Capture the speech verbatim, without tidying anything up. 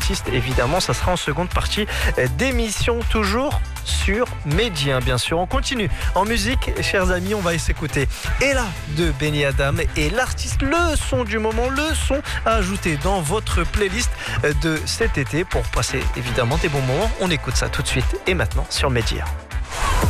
artiste, évidemment, ça sera en seconde partie d'émission, toujours sur Média, bien sûr. On continue en musique, chers amis, on va s'écouter Ella de Benny Adam et l'artiste, le son du moment, le son à ajouter dans votre playlist de cet été pour passer évidemment des bons moments. On écoute ça tout de suite et maintenant sur Média.